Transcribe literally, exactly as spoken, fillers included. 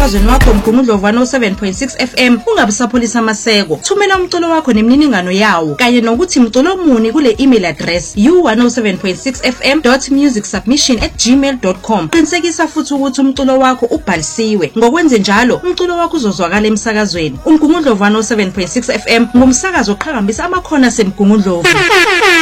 emsakazweni wakho Mgungundlovu one oh seven point six F M ungabusapholisa amaseko. Thumela umculo wakho nemininingano yawo kanye nokuthi mculo muni kule email address u one oh seven point six f m dot music submission at gmail dot com. Qinisekisa futhi ukuthi umculo wakho ubhalisiwe. Ngokwenze njalo umculo wakho uzozwakala emsakazweni. Umgungundlovu one oh seven point six F M ngumsakazo oqhakambisa amakhono aseMgungundlovu.